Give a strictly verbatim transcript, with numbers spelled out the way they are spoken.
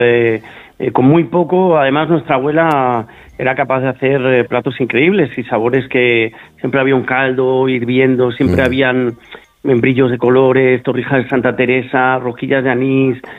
eh, eh, con muy poco. Además, nuestra abuela era capaz de hacer eh, platos increíbles y sabores que siempre había un caldo hirviendo, siempre Mm. habían membrillos de colores, torrijas de Santa Teresa, rosquillas de anís,